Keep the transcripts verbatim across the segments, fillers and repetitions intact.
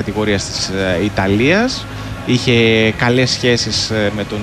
κατηγορίας της Ιταλίας. Είχε καλές σχέσεις με, τον,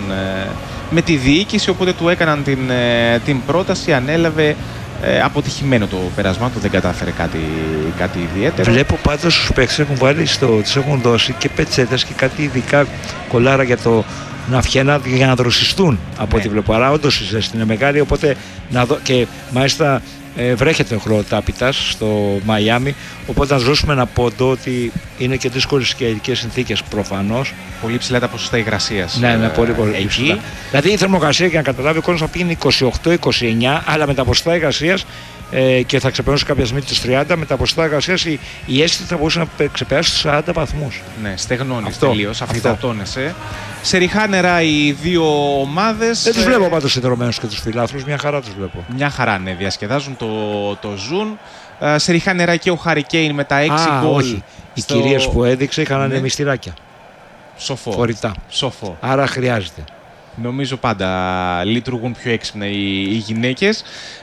με τη διοίκηση, οπότε του έκαναν την, την πρόταση, ανέλαβε. Ε, αποτυχημένο το πέρασμά του, δεν κατάφερε κάτι, κάτι ιδιαίτερο. Βλέπω πάντως στους παίκτες έχουν βάλει στο, τους έχουν δώσει και πετσέτες και κάτι ειδικά κολάρα για το να φτιάχνουν για να δροσιστούν από ό,τι βλέπω. Άρα όντως η ζέστη είναι μεγάλη, οπότε να δω, και μάλιστα ε, βρέχεται ο χλωροτάπητας στο Μαϊάμι, οπότε να δώσουμε ένα πόντο ότι είναι και δύσκολες καιρικές συνθήκες προφανώς. Πολύ ψηλά τα ποσοστά υγρασίας. Ναι, ναι, πολύ, πολύ εκεί. ψηλά. Δηλαδή η θερμοκρασία, για να καταλάβει ο κόσμος, θα πήγαινε είκοσι οκτώ είκοσι εννιά, αλλά με τα ποσοστά υγρασίας ε, και θα ξεπεράσει κάποια στιγμή τους τριάντα, με τα ποσοστά υγρασίας η, η αίσθηση θα μπορούσε να ξεπεράσει τους σαράντα βαθμούς. Ναι, στεγνώνεις τελείως, αφυδατώνεσαι. Σε ριχά νερά οι δύο ομάδες. Δεν τους ε... βλέπω πάντως συνδρομένους και τους φιλάθλους, μια χαρά τους βλέπω. Μια χαρά, ναι, διασκεδάζουν, το, το ζουν. Ε, σε ριχά νερά και ο Χάρι Κέιν με τα έξι γκολ. Όχι. Στο... Οι κυρίες που έδειξε είχαν ναι. ανεμιστηράκια. Σοφό. Φορητά. Σοφό. Άρα χρειάζεται. Νομίζω πάντα λειτουργούν πιο έξυπνα οι, οι γυναίκες.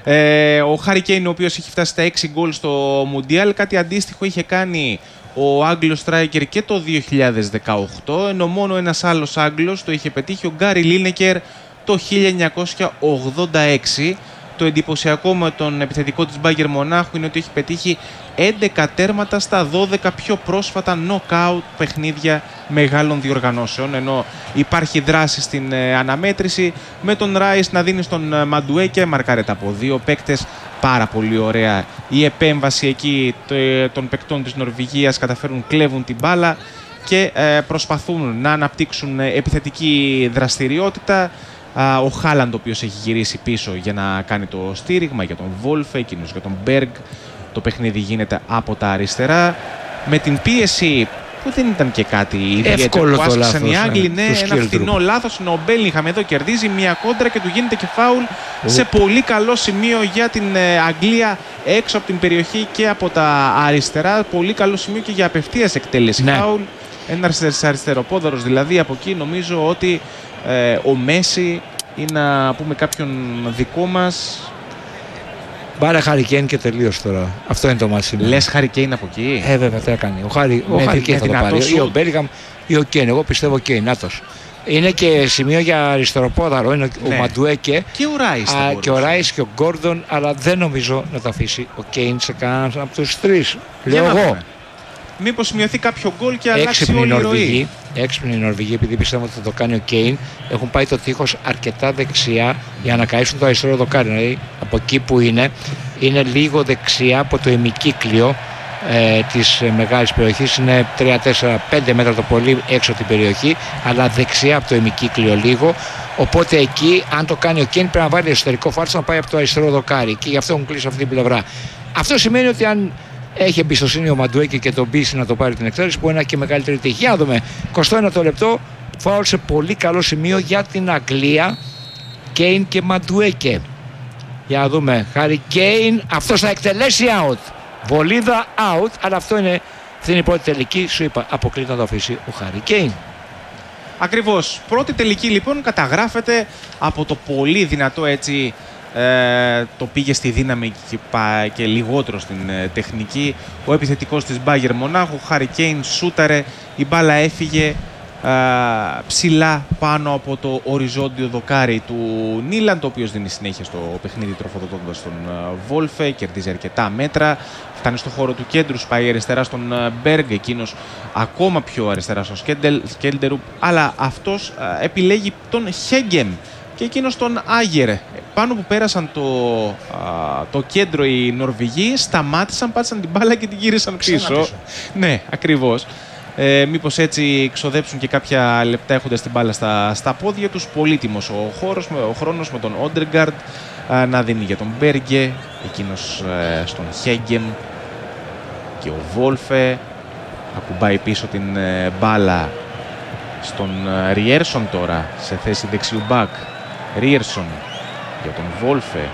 Ε, ο Χάρι Κέιν, ο οποίος έχει φτάσει στα έξι γκολ στο Μουντιάλ, κάτι αντίστοιχο είχε κάνει ο Άγγλος στράικερ και το δύο χιλιάδες δεκαοκτώ, ενώ μόνο ένας άλλος Άγγλος το είχε πετύχει, ο Γκάρι Λίνεκερ, το χίλια εννιακόσια ογδόντα έξι. Το εντυπωσιακό με τον επιθετικό της Μπάγερ Μονάχου είναι ότι έχει πετύχει έντεκα τέρματα στα δώδεκα πιο πρόσφατα knockout παιχνίδια μεγάλων διοργανώσεων, ενώ υπάρχει δράση στην ε, αναμέτρηση με τον Ράις να δίνει στον ε, Μαντουέκε, μαρκάρεται από δύο παίκτες. Πάρα πολύ ωραία η επέμβαση εκεί ε, των παικτών της Νορβηγίας, καταφέρουν, κλέβουν την μπάλα και ε, προσπαθούν να αναπτύξουν ε, επιθετική δραστηριότητα. Ο Χάλαντ, ο οποίος έχει γυρίσει πίσω για να κάνει το στήριγμα για τον Βόλφε, εκείνος για τον Μπέργκ. Το παιχνίδι γίνεται από τα αριστερά με την πίεση που δεν ήταν και κάτι ιδιαίτερο που άσκησαν οι Άγγλοι. Ναι, ένα φθηνό λάθος. Ο Μπέλιγχαμ εδώ κερδίζει μια κόντρα και του γίνεται και φάουλ oh. σε πολύ καλό σημείο για την Αγγλία, έξω από την περιοχή και από τα αριστερά. Πολύ καλό σημείο και για απευθείας εκτέλεση ναι. φάουλ. Ένας αριστεροπόδαρος δηλαδή από εκεί. Νομίζω ότι ε, ο Μέση ή να πούμε κάποιον δικό μας. Πάρε Χάρι Κέιν και τελείως τώρα. Αυτό είναι το μάτι. Λες Χάρι Κέιν από εκεί. Ε, βέβαια, τι θα κάνει. Ο Χάρι Κέιν θα το πάρει. Ή ο Μπέλιγχαμ ή ο Κέιν. Εγώ πιστεύω Κέιν. Νάτος. Είναι και σημείο για αριστεροπόδαρο. Είναι ναι. ο Μαντουέκε. Και ο Ράις. Α, και ο Ράις και ο Γκόρντον. Αλλά δεν νομίζω να το αφήσει ο Κέιν σε κανέναν από τους τρεις. Λέω εγώ. Μήπως σημειωθεί κάποιο γκολ και αλλάξει όλη η ροή. Έξυπνοι οι Νορβηγοί, επειδή πιστεύω ότι θα το κάνει ο Κέιν, έχουν πάει το τείχος αρκετά δεξιά για να καίσουν το αριστερό δοκάρι. Δηλαδή από εκεί που είναι, είναι λίγο δεξιά από το ημικύκλιο ε, της μεγάλης περιοχής. Είναι τρία τέσσερα πέντε μέτρα το πολύ έξω από την περιοχή, αλλά δεξιά από το ημικύκλιο λίγο. Οπότε εκεί, αν το κάνει ο Κέιν, πρέπει να βάλει εσωτερικό φάρτσο να πάει από το αριστερό δοκάρι. Και γι' αυτό έχουν κλείσει αυτή την πλευρά. Αυτό σημαίνει ότι αν έχει εμπιστοσύνη ο Μαντουέκε και τον πείσει να το πάρει την εκτέλεση, που είναι και μεγαλύτερη τύχη. Για να δούμε. εικοστό ένατο λεπτό, φάουλ σε πολύ καλό σημείο για την Αγγλία. Κέιν και Μαντουέκε. Για να δούμε. Χάρι Κέιν, αυτός θα εκτελέσει out. Βολίδα out, αλλά αυτό είναι στην πρώτη τελική. Σου είπα, αποκλείται να το αφήσει ο Χάρι Κέιν. Ακριβώς. Πρώτη τελική λοιπόν καταγράφεται από το πολύ δυνατό έτσι. Ε, το πήγε στη δύναμη και, και λιγότερο στην ε, τεχνική. Ο επιθετικός της Μπάγερ Μονάχου, Χάρι Κέιν, σούταρε, η μπάλα έφυγε ε, ψηλά πάνω από το οριζόντιο δοκάρι του Νίλαντ, ο οποίος δίνει συνέχεια στο παιχνίδι τροφοδοτώντας τον ε, Βόλφε, κερδίζει αρκετά μέτρα, φτάνει στο χώρο του κέντρου, σπάει αριστερά στον ε, Μπέργκ, εκείνος ακόμα πιο αριστερά στον Σκέλντερουπ, αλλά αυτός ε, επιλέγει τον Χέγκεμ και εκείνος τον Άγερ. Πάνω που πέρασαν το, α, το κέντρο οι Νορβηγοί, σταμάτησαν, πάτησαν την μπάλα και την γύρισαν πίσω. πίσω. Ναι, ακριβώς. Ε, μήπως έτσι ξοδέψουν και κάποια λεπτά έχοντας την μπάλα στα, στα πόδια τους. Πολύτιμος ο, χώρος, ο χρόνος με τον Όντεργαρντ να δίνει για τον Μπέργκε, εκείνος ε, στον Χέγκεμ και ο Βόλφε. Ακουμπάει πίσω την ε, μπάλα στον ε, Ριέρσον τώρα σε θέση δεξιού μπακ. Ρίερσον για τον Βόλφε,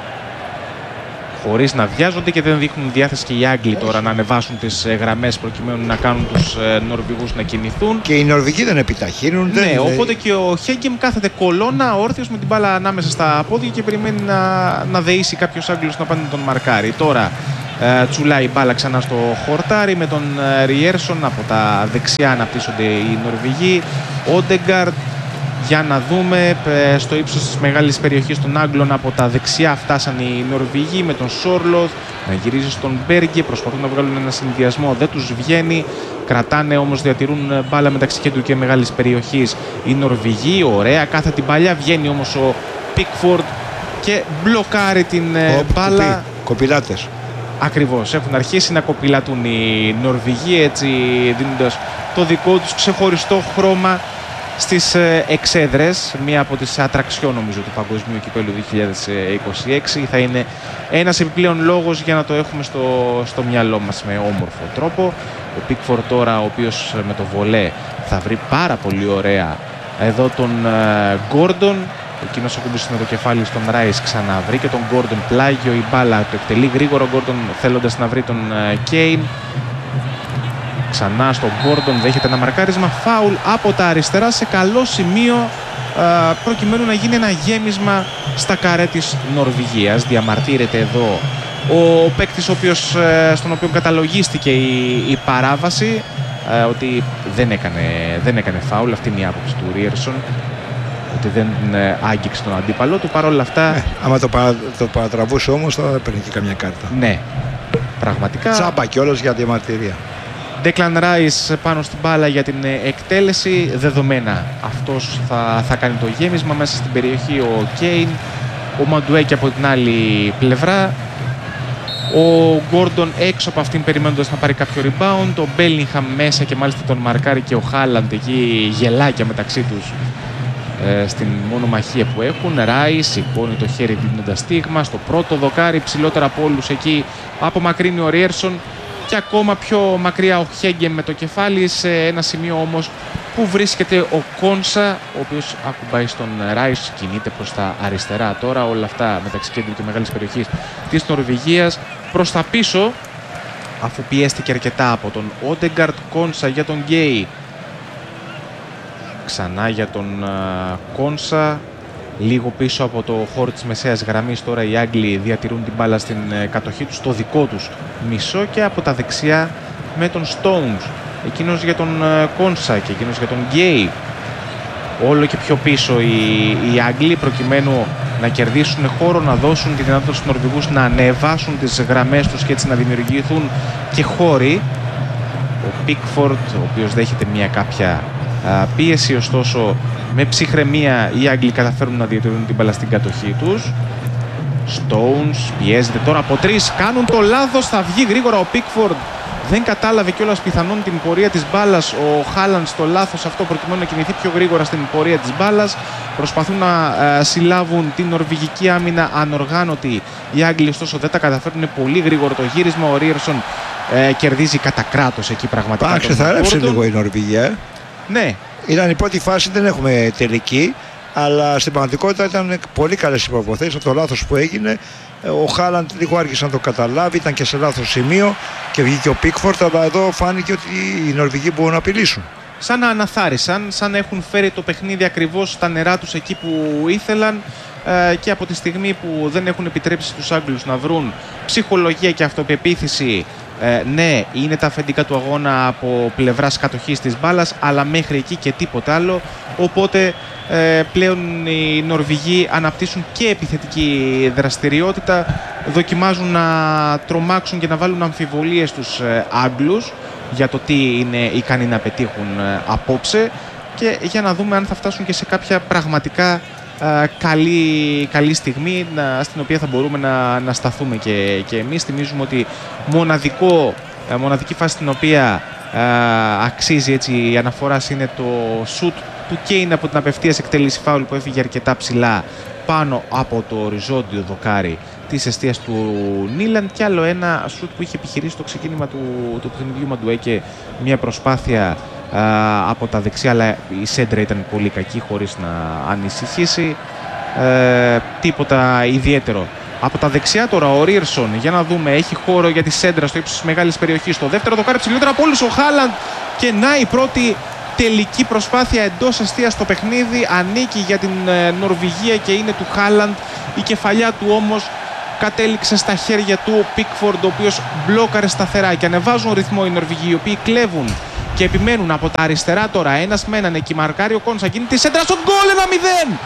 χωρίς να βιάζονται και δεν δείχνουν διάθεση και οι Άγγλοι τώρα να ανεβάσουν τις γραμμές προκειμένου να κάνουν τους Νορβηγούς να κινηθούν. Και οι Νορβηγοί δεν επιταχύνουν. Ναι, δεν... οπότε και ο Χέγκεμ κάθεται κολόνα όρθιος με την μπάλα ανάμεσα στα πόδια και περιμένει να, να δεήσει κάποιος Άγγλος να πάνε τον μαρκάρει. Τώρα ε, τσουλάει η μπάλα ξανά στο χορτάρι με τον ε, Ριέρσον. Από τα δεξιά αναπτύσσονται οι Νορβηγοί. Όντεγκαρντ, για να δούμε, ε, στο ύψος της μεγάλης περιοχής των Άγγλων. Από τα δεξιά φτάσαν οι Νορβηγοί με τον Σόρλοθ να γυρίζει στον Μπέργκε. Προσπαθούν να βγάλουν ένα συνδυασμό, δεν τους βγαίνει. Κρατάνε όμως, διατηρούν μπάλα μεταξύ κέντρου και μεγάλης περιοχής οι Νορβηγοί. Ωραία, κάθε την παλιά βγαίνει όμως ο Πίκφορντ και μπλοκάρει την ε, μπάλα. Κοπηλάτες. Ακριβώς, έχουν αρχίσει να κοπηλατούν οι Νορβηγοί, έτσι δίνοντας το δικό τους ξεχωριστό χρώμα στις εξέδρες. Μία από τις ατραξιόν νομίζω του Παγκοσμίου Κυπέλλου δύο χιλιάδες είκοσι έξι. Θα είναι ένας επιπλέον λόγος για να το έχουμε στο, στο μυαλό μας με όμορφο τρόπο. Ο Πίκφορντ τώρα, ο οποίος με το βολέ θα βρει πάρα πολύ ωραία εδώ τον Γκόρντον. Εκείνος ακούμπησε με το κεφάλι στον Ράις, ξαναβρει και τον Γκόρντον πλάγιο. Η μπάλα το εκτελεί γρήγορα ο Γκόρντον θέλοντας να βρει τον Κέιν. Ξανά στον Γκόρντον, δέχεται ένα μαρκάρισμα, φάουλ από τα αριστερά σε καλό σημείο α, προκειμένου να γίνει ένα γέμισμα στα καρέ της Νορβηγίας. Διαμαρτύρεται εδώ ο παίκτης ο οποίος, στον οποίο καταλογίστηκε η, η παράβαση, α, ότι δεν έκανε, δεν έκανε φάουλ. Αυτή είναι η άποψη του Ρίερσον, ότι δεν ε, άγγιξε τον αντίπαλο του. Παρ' όλα αυτά, ε, άμα το, παρα, το παρατραβούσε όμως θα έπαιρνε και καμιά κάρτα. Ναι, πραγματικά. Τσάμπα κιόλας για διαμαρτυρία. Declan Rice πάνω στην μπάλα για την εκτέλεση. Δεδομένα αυτός θα, θα κάνει το γέμισμα μέσα στην περιοχή ο Κέιν. Ο Μαντουέκη από την άλλη πλευρά. Ο Γκόρντον έξω από αυτήν περιμένοντας να πάρει κάποιο rebound. Ο Μπέλιγχαμ μέσα και μάλιστα τον μαρκάρει και ο Χάλαντ εκεί, γελάκια μεταξύ τους ε, στην μονομαχία που έχουν. Ράις σηκώνει το χέρι δίνοντας στίγμα. Στο πρώτο δοκάρι, ψηλότερα από όλους εκεί απομακρύνει ο Ριέρσον. Και ακόμα πιο μακριά ο Χέγκεμ με το κεφάλι, σε ένα σημείο όμως που βρίσκεται ο Κόνσα, ο οποίος ακουμπάει στον Ράις, κινείται προς τα αριστερά τώρα. Όλα αυτά μεταξύ κέντρου και μεγάλης περιοχής της Νορβηγίας. Προς τα πίσω, αφού πιέστηκε αρκετά από τον Όντεγκαρντ, Κόνσα για τον Γκέι. Ξανά για τον uh, Κόνσα. Λίγο πίσω από το χώρο της μεσαίας γραμμής τώρα οι Άγγλοι διατηρούν την μπάλα στην κατοχή τους, στο δικό τους μισό, και από τα δεξιά με τον Stones. Εκείνος για τον Κόνσα και εκείνος για τον Γκέι. Όλο και πιο πίσω οι, οι Άγγλοι προκειμένου να κερδίσουν χώρο, να δώσουν τη δυνατότητα στους Νορβηγούς να ανεβάσουν τις γραμμές τους και έτσι να δημιουργηθούν και χώροι. Ο Πίκφορντ, ο οποίος δέχεται μια κάποια α, πίεση, ωστόσο με ψυχραιμία οι Άγγλοι καταφέρουν να διατηρούν την μπάλα στην κατοχή τους. Stones πιέζεται τώρα από τρεις, κάνουν το λάθος, θα βγει γρήγορα ο Πίκφορντ. Δεν κατάλαβε κιόλας πιθανόν την πορεία της μπάλας ο Χάλαντ στο λάθος αυτό, προκειμένου να κινηθεί πιο γρήγορα στην πορεία της μπάλας. Προσπαθούν να ε, συλλάβουν την νορβηγική άμυνα ανοργάνωτη. Οι Άγγλοι ωστόσο δεν τα καταφέρνουν, πολύ γρήγορο το γύρισμα. Ο Ρίερσον ε, κερδίζει κατά κράτος εκεί πραγματικά. Άξε, θα ρέψει λίγο η Νορβηγία. Ε. Ναι. Ήταν η πρώτη φάση, δεν έχουμε τελική, αλλά στην πραγματικότητα ήταν πολύ καλές οι προποθέσεις. Από το λάθος που έγινε, ο Χάλαντ λίγο άρχισε να το καταλάβει, ήταν και σε λάθος σημείο και βγήκε ο Πίκφορντ, αλλά εδώ φάνηκε ότι οι Νορβηγοί μπορούν να απειλήσουν. Σαν να αναθάρισαν, σαν να έχουν φέρει το παιχνίδι ακριβώς στα νερά τους εκεί που ήθελαν, ε, και από τη στιγμή που δεν έχουν επιτρέψει στους Άγγλους να βρουν ψυχολογία και αυτοπεποίθηση. Ε, ναι, είναι τα αφεντικά του αγώνα από πλευράς κατοχής της μπάλας, αλλά μέχρι εκεί και τίποτα άλλο. Οπότε ε, πλέον οι Νορβηγοί αναπτύσσουν και επιθετική δραστηριότητα, δοκιμάζουν να τρομάξουν και να βάλουν αμφιβολίες στους ε, Άγγλους για το τι είναι ικανοί να πετύχουν ε, απόψε, και για να δούμε αν θα φτάσουν και σε κάποια πραγματικά Uh, καλή, καλή στιγμή να, στην οποία θα μπορούμε να, να σταθούμε και, και εμείς. Θυμίζουμε ότι μοναδικό, uh, μοναδική φάση στην οποία uh, αξίζει έτσι η αναφορά είναι το σουτ του Κέιν από την απευθείας εκτέλεση φάουλ που έφυγε αρκετά ψηλά πάνω από το οριζόντιο δοκάρι της εστίας του Νίλαντ, και άλλο ένα σουτ που είχε επιχειρήσει το ξεκίνημα του, του παιχνιδιού Μαντουέκε, μια προσπάθεια Uh, από τα δεξιά, αλλά η σέντρα ήταν πολύ κακή χωρίς να ανησυχήσει. Uh, τίποτα ιδιαίτερο. Από τα δεξιά τώρα ο Ρίερσον, για να δούμε, έχει χώρο για τη σέντρα στο ύψος της μεγάλης περιοχής. Το δεύτερο δοκάρι ψηλότερα από όλους ο Χάλαντ, και να η πρώτη τελική προσπάθεια εντός εστίας στο παιχνίδι. Ανήκει για την uh, Νορβηγία και είναι του Χάλαντ. Η κεφαλιά του όμως κατέληξε στα χέρια του Πίκφορντ, ο οποίος μπλόκαρε σταθερά και ανεβάζουν ρυθμό οι Νορβηγοί, οι οποίοι κλέβουν και επιμένουν από τα αριστερά. Τώρα ένας με έναν εκεί μαρκάρει ο Κόνσα, γίνει τη σέντρα στο γκολ, ένα μηδέν.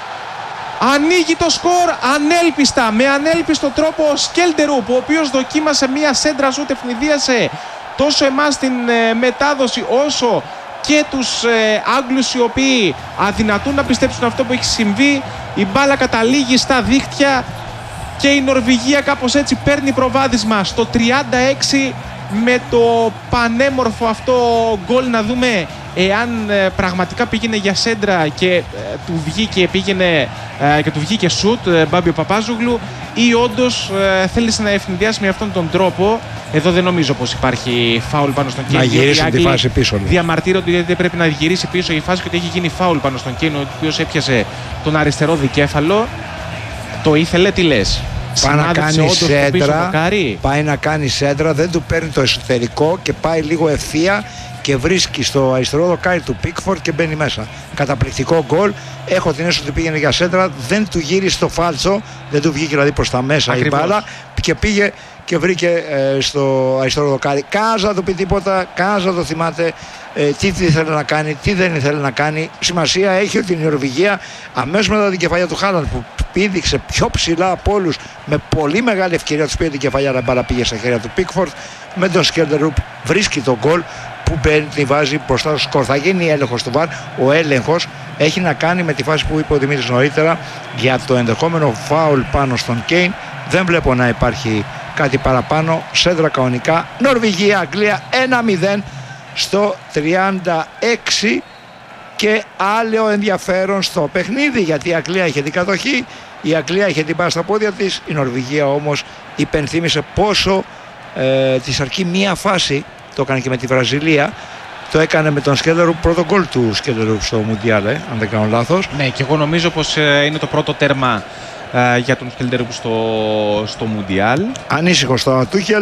Ανοίγει το σκορ ανέλπιστα, με ανέλπιστο τρόπο ο Σκέλτερουπ, ο οποίος δοκίμασε μια σέντρα σούτ, ευνηδίασε τόσο εμάς στην ε, μετάδοση όσο και τους ε, Άγγλους, οι οποίοι αδυνατούν να πιστέψουν αυτό που έχει συμβεί. Η μπάλα καταλήγει στα δίχτυα και η Νορβηγία κάπως έτσι παίρνει προβάδισμα στο τριάντα έξι με το πανέμορφο αυτό γκολ. Να δούμε εάν ε, πραγματικά πήγαινε για σέντρα και ε, του βγήκε, πήγαινε, ε, και του βγήκε σουτ ε, Μπάμπη Παπάζογλου, ή όντως ε, θέλησε να ευνηδιάσει με αυτόν τον τρόπο. Εδώ δεν νομίζω πως υπάρχει φάουλ πάνω στον Κέιν. Να γυρίσει τη φάση πίσω. Διαμαρτύρονται γιατί δεν πρέπει να γυρίσει πίσω η φάση και ότι έχει γίνει φάουλ πάνω στον Κέιν, ο οποίος έπιασε τον αριστερό δικέφαλο. Το ήθελε, τι λες? Πάει να κάνει σέντρα, πάει να κάνει σέντρα, δεν του παίρνει το εσωτερικό και πάει λίγο ευθεία και βρίσκει στο αριστερό δοκάρι του Πίκφορντ και μπαίνει μέσα. Καταπληκτικό γκολ. Έχω την αίσθηση ότι πήγαινε για σέντρα, δεν του γύρισε το φάλτσο, δεν του βγήκε δηλαδή προς τα μέσα. Ακριβώς. Η μπάλα και πήγε και βρήκε ε, στο αριστερό δοκάρι. Κανένας δεν του πει τίποτα, κανένας δεν το θυμάται ε, τι ήθελε να κάνει, τι δεν ήθελε να κάνει. Σημασία έχει ότι η Νορβηγία αμέσως μετά την κεφαλιά του Χάλαντ, που πήδηξε πιο ψηλά από όλους, με πολύ μεγάλη ευκαιρία του πήρε την κεφαλιά, αλλά μπάλα πήγε στα χέρια του Πίκφορντ. Με τον Σκέλτερουπ βρίσκει τον γκολ που μπαίνει, τη βάζει μπροστά στο σκορ. Θα γίνει έλεγχος του βαρ. Ο έλεγχος έχει να κάνει με τη φάση που είπε ο Δημήτρης νωρίτερα για το ενδεχόμενο φάουλ πάνω στον Κέιν. Δεν βλέπω να υπάρχει κάτι παραπάνω. Σέντρα κανονικά. Νορβηγία, Αγγλία ένα μηδέν στο τριάντα έξι. Και άλλο ενδιαφέρον στο παιχνίδι, γιατί η Αγγλία είχε την κατοχή, η Αγγλία είχε την μπάλα στα πόδια της, η Νορβηγία όμως υπενθύμησε πόσο ε, της αρκεί μία φάση. Το έκανε και με τη Βραζιλία. Το έκανε με τον Σκέλτερουπ, πρώτο γκολ του Σκέλτερουπ στο Μουντιάλ, ε, αν δεν κάνω λάθος. Ναι, και εγώ νομίζω πως ε, είναι το πρώτο τέρμα ε, για τον Σκέλτερουπ στο, στο Μουντιάλ. Ανήσυχο στο Τούχελ,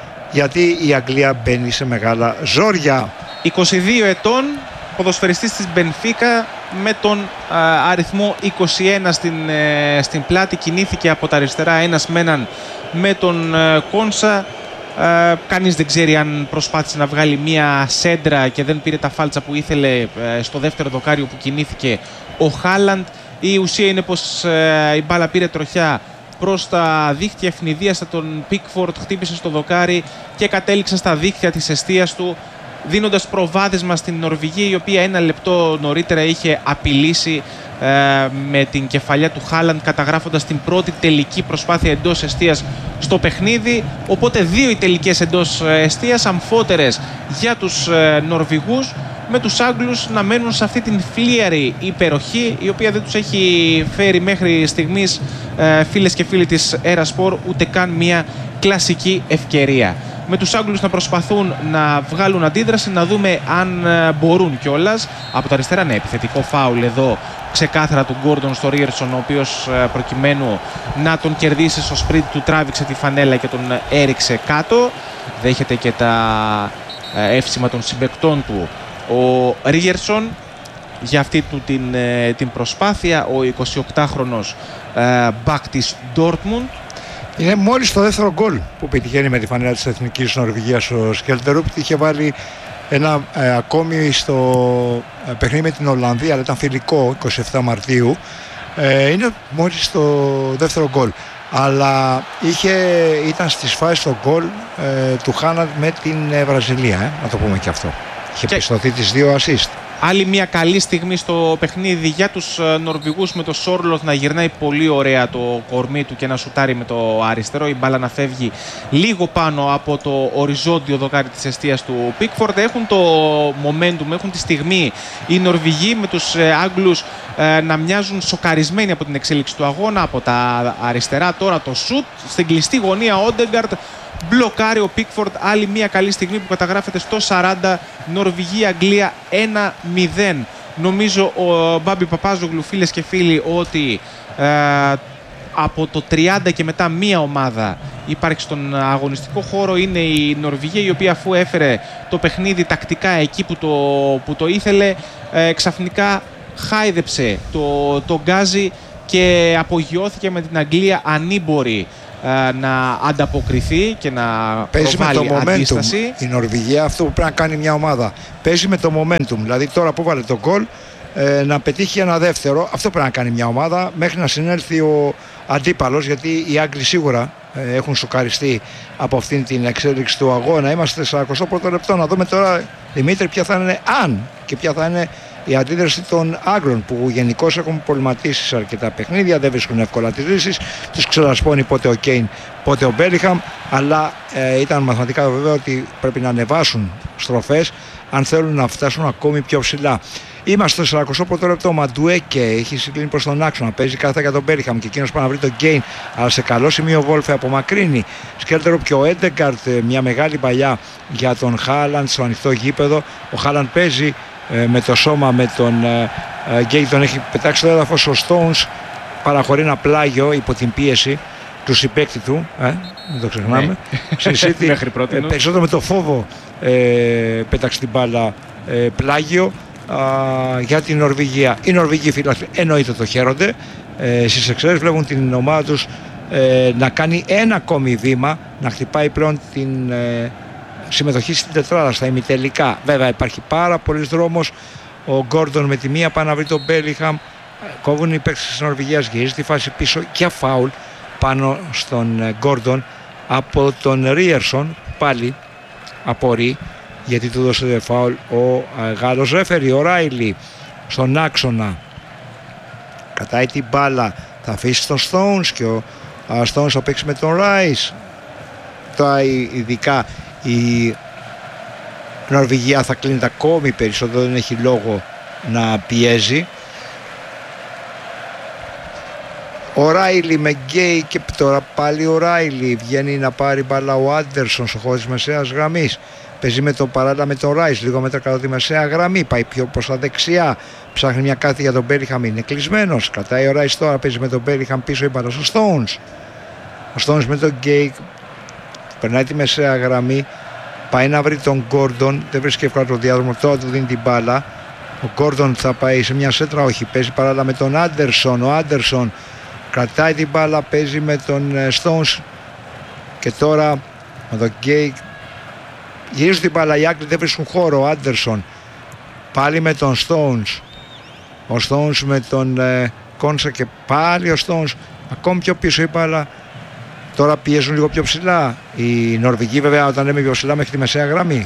γιατί η Αγγλία μπαίνει σε μεγάλα ζόρια. είκοσι δύο ετών, ποδοσφαιριστής της Μπενφίκα, με τον α, αριθμό είκοσι ένα στην, ε, στην πλάτη. Κινήθηκε από τα αριστερά ένας με έναν με τον ε, Κόνσα. Ε, κανείς δεν ξέρει αν προσπάθησε να βγάλει μία σέντρα και δεν πήρε τα φάλτσα που ήθελε ε, στο δεύτερο δοκάριο που κινήθηκε ο Χάλαντ. Η ουσία είναι πως ε, η μπάλα πήρε τροχιά προς τα δίχτυα, ευνηδίασε τον Πίκφορντ, χτύπησε στο δοκάρι και κατέληξε στα δίχτυα της εστίας του, δίνοντας προβάδισμα στην Νορβηγία, η οποία ένα λεπτό νωρίτερα είχε απειλήσει ε, με την κεφαλιά του Χάλαντ, καταγράφοντας την πρώτη τελική προσπάθεια εντός εστίας στο παιχνίδι. Οπότε δύο οι τελικές εντός εστίας, αμφότερες για τους ε, Νορβηγούς, με τους Άγγλους να μένουν σε αυτή την φλίαρη υπεροχή, η οποία δεν τους έχει φέρει μέχρι στιγμής, ε, φίλες και φίλοι της Erasport, ούτε καν μια κλασική ευκαιρία. Με τους Άγγλους να προσπαθούν να βγάλουν αντίδραση, να δούμε αν μπορούν κιόλας. Από τα αριστερά, ναι, επιθετικό φάουλ εδώ ξεκάθαρα του Γκόρντον στο Ρίερσον, ο οποίος προκειμένου να τον κερδίσει στο σπριντ του τράβηξε τη φανέλα και τον έριξε κάτω. Δέχεται και τα εύσημα των συμπαικτών του ο Ρίερσον για αυτή του την, την προσπάθεια. Ο εικοσιοκτάχρονος μπακ της Ντόρτμουντ. Είναι μόλις το δεύτερο γκολ που πετυχαίνει με τη φανέλα της Εθνικής Νορβηγίας ο Σκέλτερουπ. Είχε βάλει ένα ε, ακόμη στο ε, παιχνίδι με την Ολλανδία, αλλά ήταν φιλικό, εικοστή εβδόμη Μαρτίου. Ε, είναι μόλις το δεύτερο γκολ. Αλλά είχε, ήταν στις φάσεις το γκολ ε, του Χάλαντ με την ε, Βραζιλία, ε, να το πούμε και αυτό. Είχε και πιστωθεί τις δύο assist. Άλλη μια καλή στιγμή στο παιχνίδι για τους Νορβηγούς, με το Σόρλοθ να γυρνάει πολύ ωραία το κορμί του και να σουτάρει με το αριστερό. Η μπάλα να φεύγει λίγο πάνω από το οριζόντιο δοκάρι της εστίας του Πίκφορντ. Έχουν το momentum, έχουν τη στιγμή οι Νορβηγοί, με τους Άγγλους να μοιάζουν σοκαρισμένοι από την εξέλιξη του αγώνα. Από τα αριστερά τώρα το σουτ στην κλειστή γωνία, Όντεγκαρντ μπλοκάρει ο Πίκφορντ. Άλλη μια καλή στιγμή που καταγράφεται στο σαράντα. Νορβηγία-Αγγλία ένα μηδέν. Νομίζω ο Μπάμπη Παπάζογλου, φίλες και φίλοι, ότι ε, από το τριάντα και μετά μία ομάδα υπάρχει στον αγωνιστικό χώρο. Είναι η Νορβηγία, η οποία αφού έφερε το παιχνίδι τακτικά εκεί που το, που το ήθελε, ε, ξαφνικά χάιδεψε το, το γκάζι και απογειώθηκε με την Αγγλία ανήμπορη ε, να ανταποκριθεί και να παίζει προβάλλει με το momentum. αντίσταση. Η Νορβηγία αυτό που πρέπει να κάνει μια ομάδα. Παίζει με το momentum. Δηλαδή τώρα που βάλε το γκολ, ε, να πετύχει ένα δεύτερο. Αυτό πρέπει να κάνει μια ομάδα μέχρι να συνέλθει ο αντίπαλος, γιατί οι Άγγλοι σίγουρα ε, έχουν σοκαριστεί από αυτήν την εξέλιξη του αγώνα. Είμαστε σαράντα πρώτο λεπτό. Να δούμε τώρα, Δημήτρη, ποια θα είναι, αν και ποια θα είναι η αντίδραση των Άγγλων, που γενικώς έχουν προβληματίσει σε αρκετά παιχνίδια, δεν βρίσκουν εύκολα τις λύσεις. Τους ξελασπώνει πότε ο Κέιν, πότε ο Μπέλιγχαμ, αλλά ε, ήταν μαθηματικά βέβαιο ότι πρέπει να ανεβάσουν στροφές αν θέλουν να φτάσουν ακόμη πιο ψηλά. Είμαστε στο σαράντα πρώτο λεπτό. Μαντουέκε έχει συγκλίνει προς τον άξονα. Παίζει κάθετα για τον Μπέλιγχαμ και εκείνος πάει να βρει τον Γκέιν. Αλλά σε καλό σημείο ο Βόλφε απομακρύνει. Σκέλτερο πιο ο Έντεγκαρτ, μια μεγάλη παλιά για τον Χάλαντ στο ανοιχτό γήπεδο. Ο Χάλαντ παίζει ε, με το σώμα με τον ε, ε, Γκέιν. Τον έχει πετάξει το έδαφος. Ο Stones παραχωρεί ένα πλάγιο υπό την πίεση του συμπαίκτη του. Ε, δεν το ξεχνάμε. Ναι. Μέχρι πρώτη. Ε, περισσότερο με το φόβο ε, πέταξε την μπάλα ε, πλάγιο. Uh, για την Νορβηγία. Οι Νορβηγοί φίλοι εννοείται το χαίρονται. Ε, στις εξαιρέσεις βλέπουν την ομάδα τους ε, να κάνει ένα ακόμη βήμα, να χτυπάει πλέον την ε, συμμετοχή στην τετράδα, στα ημιτελικά. Βέβαια υπάρχει πάρα πολλής δρόμος. Ο Γκόρντον με τη μία πάει να βρει τον Μπέλιγχαμ. Κόβουν οι παίκτες της Νορβηγίας, γυρίζει τη φάση πίσω για φάουλ πάνω στον Γκόρντον από τον Ρίερσον. Πάλι απορεί, γιατί του δώσε φάουλ ο Γάλλος ρέφερι, ο Ράιλι στον άξονα. Κατάει την μπάλα, θα αφήσει τον Stones και ο Stones θα παίξει με τον Ράις. Τώρα ειδικά η Νορβηγία θα κλείνει ακόμη περισσότερο, δεν έχει λόγο να πιέζει. Ο Ράιλι με Γκέι και τώρα πάλι ο Ράιλι βγαίνει να πάρει μπάλα ο Άντερσον στο χώρο της μεσαίας γραμμής. Παίζει με τον παράλληλα με τον Ράις, λίγο μέτρα κατά τη μεσαία γραμμή. Πάει πιο προς τα δεξιά. Ψάχνει μια κάθη για τον Μπέλιγχαμ. Είναι κλεισμένος. Κρατάει ο Ράις τώρα. Παίζει με τον Μπέλιγχαμ πίσω η μπάλα στο Stones. Ο Stones με τον Γκέι. Περνάει τη μεσαία γραμμή. Πάει να βρει τον Γκόρντον. Δεν βρίσκει εύκολα τον διάδρομο. Τώρα του δίνει την μπάλα. Ο Γκόρντον θα πάει σε μια σέντρα. Όχι. Παίζει παράλληλα με τον Άντερσον. Ο Άντερσον κρατάει την μπάλα. Παίζει με τον Stones. Και τώρα με τον Γκέι. Γυρίζουν την μπάλα, οι Άγγλοι δεν βρίσκουν χώρο. Ο Άντερσον πάλι με τον Stones. Ο Stones με τον ε, Κόνσα και πάλι ο Stones. Ακόμη πιο πίσω η μπάλα. Τώρα πιέζουν λίγο πιο ψηλά. Οι Νορβηγοί βέβαια όταν λέμε πιο ψηλά μέχρι τη μεσαία γραμμή.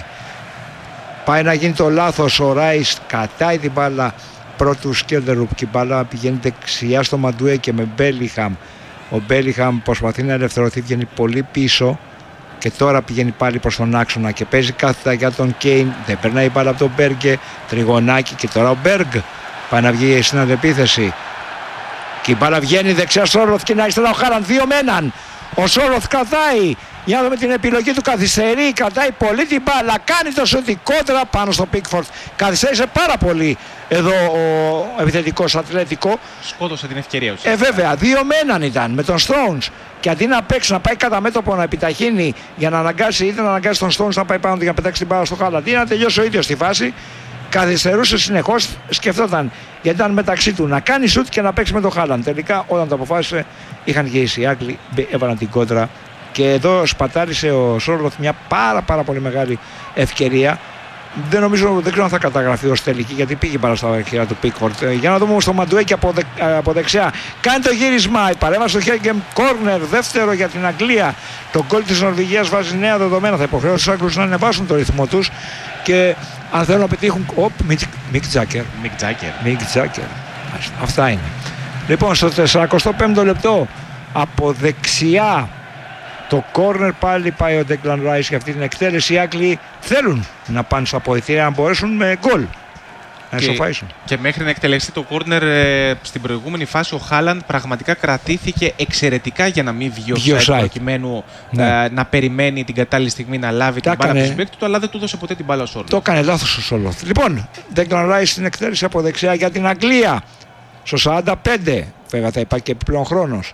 Πάει να γίνει το λάθος. Ο Ράις κατάει την μπάλα πρώτου Σκέλτερουπ και η μπάλα πηγαίνει δεξιά στο Μαντουέ και με Μπέλιγχαμ. Ο Μπέλιγχαμ προσπαθεί να ελευθερωθεί, βγαίνει πολύ πίσω. Και τώρα πηγαίνει πάλι προς τον άξονα και παίζει κάθετα για τον Κέιν. Δεν περνάει η μπάλα από τον Μπέργκε. Τριγωνάκι και τώρα ο Μπέργκ πάει να βγει στην αντεπίθεση. Και η μπάλα βγαίνει δεξιά στο Σόρλοθ και να αριστερά ο Χάλαντ. Δύο με έναν. Ο Σόρλοθ κρατάει. Για να δούμε την επιλογή του. Καθυστερεί. Κρατάει πολύ την μπάλα. Κάνει το σούτι κόντρα πάνω στο Πίκφορντ. Καθυστέρησε πάρα πολύ εδώ ο επιθετικός Ατλέτικο. Σκότωσε την ευκαιρία του. Ε, βέβαια. Δύο με έναν ήταν με τον Stones. Και αντί να παίξει, να πάει κατά μέτωπο να επιταχύνει για να αναγκάσει, είτε να αναγκάσει τον Stones να πάει πάνω για να πετάξει την μπάλα στο Χάλαντ ή να τελειώσει ο ίδιος στη φάση, καθυστερούσε συνεχώς. Σκεφτόταν, γιατί ήταν μεταξύ του να κάνει σουτ και να παίξει με τον Χάλαντ. Τελικά, όταν το αποφάσισε, είχαν γυρίσει οι Άγγλοι, έβαλαν την κόντρα. Και εδώ σπατάλησε ο Σόρλοθ μια πάρα πάρα πολύ μεγάλη ευκαιρία. Δεν νομίζω, δεν ξέρω αν θα καταγραφεί ως τελική, γιατί πήγε πάρα στα χέρια του Πίκφορντ. Για να δούμε όμως το Μαντουέκι από, δε, από δεξιά. Κάνει το γύρισμα, η παρέμβαση στο Χέγκεμ, κόρνερ, δεύτερο για την Αγγλία. Το γκολ της Νορβηγίας βάζει νέα δεδομένα. Θα υποχρεώσει τους Άγγλους να ανεβάσουν το ρυθμό τους. Και αν θέλουν να πετύχουν. Οπ, Μικ Τζάκερ. Μικ Τζάκερ. Αυτά είναι. Λοιπόν, στο σαράντα πέμπτο λεπτό από δεξιά. Το κόρνερ πάλι πάει ο Ντέκλαν Ράις για αυτή την εκτέλεση. Οι Άγγλοι θέλουν να πάνε στα αποδυτήρια να μπορέσουν με γκολ να ισοφάισουν. Και μέχρι να εκτελεστεί το κόρνερ ε, στην προηγούμενη φάση ο Χάλαντ πραγματικά κρατήθηκε εξαιρετικά για να μην βγει ο Σάιτ, προκειμένου ναι. ε, να περιμένει την κατάλληλη στιγμή να λάβει τα την μπάλα από τον συμπαίκτη του, αλλά δεν του έδωσε ποτέ την μπάλα ο Σόρλοθ. Το έκανε λάθος ο Σόρλοθ. Λοιπόν, Ντέκλαν Ράις στην εκτέλεση από δεξιά για την Αγγλία. Στο σαράντα πέντε, βέβαια θα υπάρχει και επιπλέον χρόνος.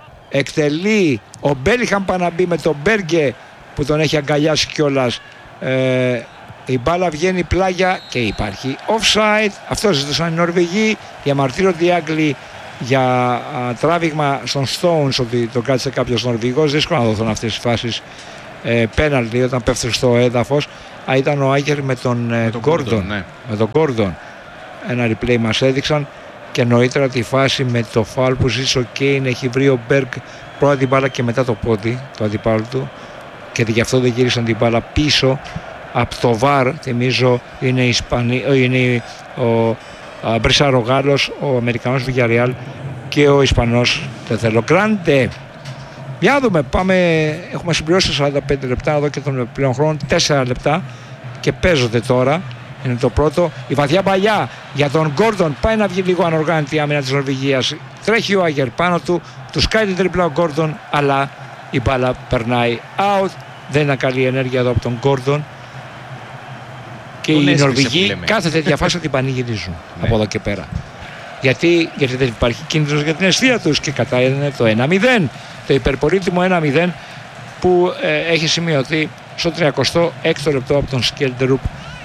Εκτελεί ο Μπέλιγχαμ, πάει να μπει με τον Μπέργκε που τον έχει αγκαλιάσει κιόλας. Ε, η μπάλα βγαίνει πλάγια και υπάρχει offside. Αυτό ζητούσαν οι Νορβηγοί. Διαμαρτύρονται οι Άγγλοι για α, τράβηγμα στον Stones ότι τον κάτσε κάποιος Νορβηγός. Δύσκολο να δοθούν αυτές τις φάσεις ε, πέναλτι όταν πέφτει στο έδαφος. Α, ήταν ο Άγερ με τον Γκόρντον. Ναι. Με τον Γκόρντον. Ένα replay μας έδειξαν και νωρίτερα τη φάση με το φάουλ που ζήτησε ο Κέιν. Έχει βρει ο Μπέργκ πρώτα την μπάλα και μετά το πόδι του αντιπάλου του και γι' αυτό δεν γύρισαν την μπάλα πίσω από το βαρ. Θυμίζω είναι, Ισπανί, είναι ο Μπρισάρο Γάλλος, ο Αμερικανός Villarreal και ο Ισπανός Τεθέλο Γκράντε. Για να δούμε, πάμε, έχουμε συμπληρώσει σαράντα πέντε λεπτά εδώ και τον πλέον χρόνο, τέσσερα λεπτά και παίζονται τώρα. Είναι το πρώτο. Η βαθιά παλιά για τον Γκόρντον. Πάει να βγει λίγο ανοργάνητη η άμυνα της Νορβηγίας. Τρέχει ο Άγερ πάνω του. Του σκάει την τρίπλα ο Γκόρντον. Αλλά η μπάλα περνάει out. Δεν είναι καλή ενέργεια εδώ από τον Γκόρντον. Και τον οι Νορβηγοί κάθε τέτοια φάση την πανηγυρίζουν από εδώ και πέρα. Γιατί, γιατί δεν υπάρχει κίνδυνος για την αιστεία τους. Και κατά είναι το ένα μηδέν. Το υπερπολίτιμο ένα μηδέν που ε, έχει σημειωθεί στο τριακοστό έκτο λεπτό από τον Σκέλντερουp,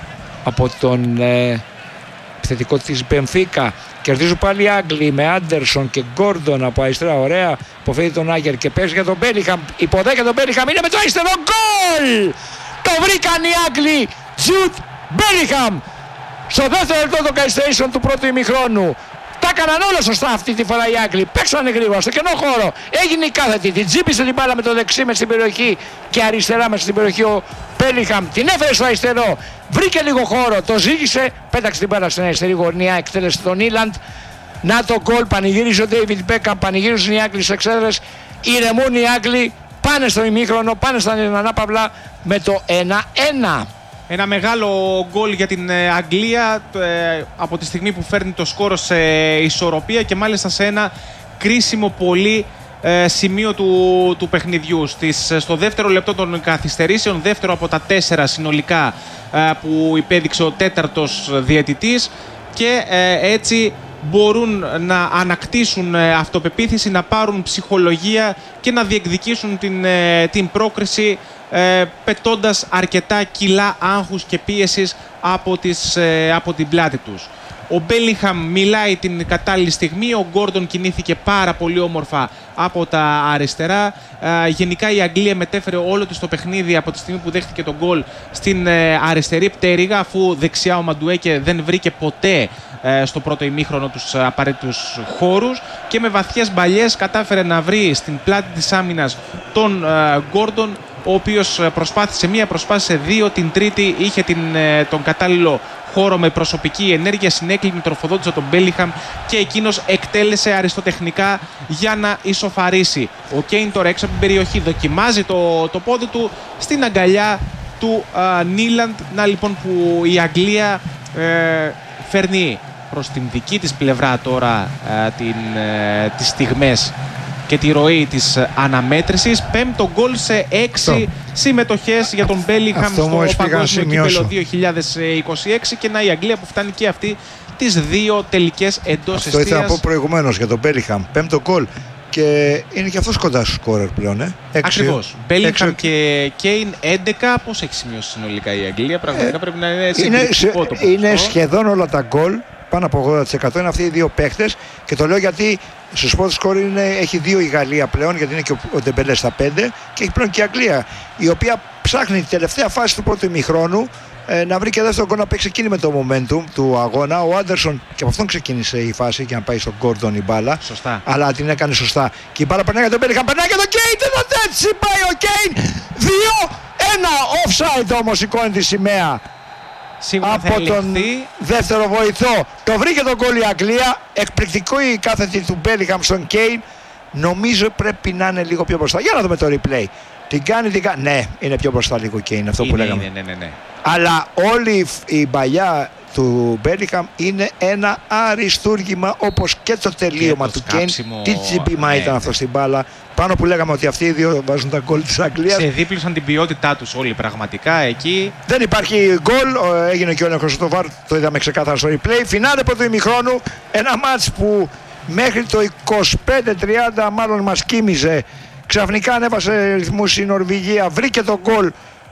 από τον ε, επιθετικό της Μπενφίκα. Κερδίζουν πάλι οι Άγγλοι με Άντερσον και Γκόρντον από αριστερά. Ωραία. Αποφεύγει τον Άγερ και παίζει για τον Μπέλιχαμ. Υποδέχεται τον Μπέλιχαμ. Είναι με το αριστερό γκολ! Το βρήκαν οι Άγγλοι. Τζουτ Μπέλιχαμ. Στο δεύτερο λεπτό των καθυστερήσεων του πρώτου ημιχρόνου. Τα έκαναν όλα σωστά αυτή τη φορά οι Άγγλοι. Παίξανε γρήγορα στο κενό χώρο. Έγινε η κάθετη. Την τζίπησε την μπάλα με το δεξί με στην περιοχή και αριστερά με στην περιοχή ο Μπέλιχαμ. Την έφερε στο αριστερό. Βρήκε λίγο χώρο. Το ζήγησε. Πέταξε την μπάλα στην αριστερή γωνία. Εκτέλεσε τον Ήλαντ. Να το γκολ. Πανηγύριζε ο Ντέιβιντ Μπέκαμ. Πανηγύριζαν οι Άγγλοι στις εξέδρες. Ηρεμούν οι Άγγλοι. Πάνε στο ημίχρονο. Πάνε στα ανάπαυλα με το ένα ένα. Ένα μεγάλο γκολ για την Αγγλία ε, από τη στιγμή που φέρνει το σκόρο σε ισορροπία και μάλιστα σε ένα κρίσιμο πολύ ε, σημείο του, του παιχνιδιού. Στις, στο δεύτερο λεπτό των καθυστερήσεων, δεύτερο από τα τέσσερα συνολικά ε, που υπέδειξε ο τέταρτος διαιτητής και ε, έτσι μπορούν να ανακτήσουν ε, αυτοπεποίθηση, να πάρουν ψυχολογία και να διεκδικήσουν την, ε, την πρόκριση Ε, πετώντας αρκετά κιλά άγχους και πίεσης από, τις, ε, από την πλάτη τους. Ο Μπέλιγχαμ μιλάει την κατάλληλη στιγμή, ο Γκόρντον κινήθηκε πάρα πολύ όμορφα από τα αριστερά. Ε, γενικά η Αγγλία μετέφερε όλο της το παιχνίδι από τη στιγμή που δέχτηκε τον γκολ στην ε, αριστερή πτέρυγα, αφού δεξιά ο Μαντουέκε δεν βρήκε ποτέ ε, στο πρώτο ημίχρονο τους απαραίτητους χώρους και με βαθιές μπαλιές κατάφερε να βρει στην πλάτη της άμυνας τον ε, Γκόρντον, ο οποίος προσπάθησε μία, προσπάθησε δύο, την τρίτη είχε την, τον κατάλληλο χώρο με προσωπική ενέργεια, συνέκλεινε, τροφοδότησε τον Μπέλιχαμ και εκείνος εκτέλεσε αριστοτεχνικά για να ισοφαρίσει. Ο Κέιν τώρα έξω από την περιοχή δοκιμάζει το, το πόδι του στην αγκαλιά του α, Νίλαντ. Να λοιπόν που η Αγγλία ε, φέρνει προς την δική της πλευρά τώρα α, την, ε, τις στιγμές και τη ροή της αναμέτρησης. Πέμπτο γκολ σε έξι συμμετοχές για τον Μπέλιχαμ στο παγκόσμιο κύπελλο δύο χιλιάδες είκοσι έξι και να η Αγγλία που φτάνει και αυτή τις δύο τελικές εντός εστίας. Αυτό ήθελα να πω προηγουμένως για τον Μπέλιχαμ. Πέμπτο γκολ και είναι και αυτός κοντά στο σκόρερ πλέον. Ε? Ακριβώς. Μπέλιχαμ και Κέιν έντεκα. Πώς έχει σημειώσει συνολικά η Αγγλία? Πραγματικά ε, πρέπει να είναι συγκλητικό το ποσοστό. Είναι σχεδόν όλα τα γκολ. Πάνω από ογδόντα τοις εκατό είναι αυτοί οι δύο παίχτες και το λέω γιατί στο σπορ σκορ έχει δύο η Γαλλία πλέον, γιατί είναι και ο Ντεμπελέ στα πέντε και έχει πλέον και η Αγγλία, η οποία ψάχνει τη τελευταία φάση του πρώτου ημιχρόνου ε, να βρει και δεύτερο γκολ να παίξει εκείνη με το momentum του αγώνα. Ο Άντερσον και από αυτόν ξεκίνησε η φάση για να πάει στον Γκόρντον η μπάλα. Σωστά. Αλλά την έκανε σωστά. Και η μπάλα περνάει για τον Μπέλιχαμ, περνάει για τον Κέιν. Έτσι πάει ο Κέιν. δύο ένα offside όμως σηκώνει τη σημαία. Σίγουρα από τον δεύτερο βοηθό. Το βρήκε τον γκολ η Αγγλία. Εκπληκτικό η κάθετη του Μπέλιχαμ στον Κέιν. Νομίζω πρέπει να είναι λίγο πιο μπροστά. Για να δούμε το replay. Την κάνει, την κάνει. Ναι, είναι πιο μπροστά λίγο Κέιν, αυτό είναι, που λέγαμε. Είναι, ναι, ναι, ναι. Αλλά όλη η μπαλιά του Μπέλιχαμ είναι ένα αριστούργημα, όπως και το τελείωμα του Κέιν. Τι τσιμπήμα ναι, ήταν ναι. αυτό στην μπάλα. Πάνω που λέγαμε ότι αυτοί οι δύο βάζουν τα γκολ της Αγγλίας. Σε δίπλωσαν την ποιότητά τους όλοι πραγματικά εκεί. Δεν υπάρχει γκολ, έγινε και ο έλεγχος στο βαρ, το είδαμε ξεκάθαρα στο replay. Φινάλε πρώτου ημιχρόνου, ένα μάτς που μέχρι το είκοσι πέντε τριάντα μάλλον μας κοίμιζε. Ξαφνικά ανέβασε ρυθμούς η Νορβηγία, βρήκε το γκολ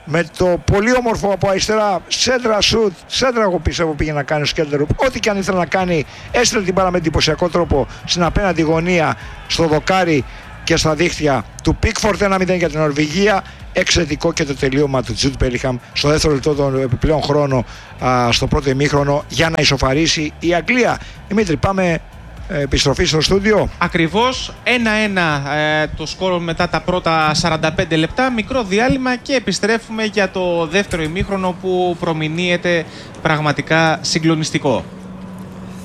με το πολύ όμορφο από αριστερά σέντρα σουτ, σέντρα εγώ πιστεύω πήγε να κάνει ο Σκέλτερουπ. Ό,τι και αν ήθελε να κάνει, έστειλε την μπάλα με εντυπωσιακό τρόπο στην απέναντι γωνία, στο δοκάρι και στα δίχτυα του Πίκφορντ. Ένα μηδέν για την Νορβηγία. Εξαιρετικό και το τελείωμα του Τζουντ Μπέλιγχαμ στο δεύτερο λεπτό των επιπλέον χρόνο, α, στο πρώτο ημίχρονο, για να ισοφαρίσει η Αγγλία. Δημήτρη, πάμε επιστροφή στο στούντιο. Ακριβώς, ένα ένα ε, το σκόρο μετά τα πρώτα σαράντα πέντε λεπτά, μικρό διάλειμμα και επιστρέφουμε για το δεύτερο ημίχρονο που προμηνύεται πραγματικά συγκλονιστικό.